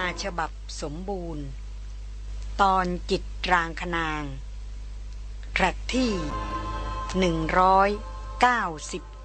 ฉบับสมบูรณ์ตอนจิตรางคนางแทร็กที่197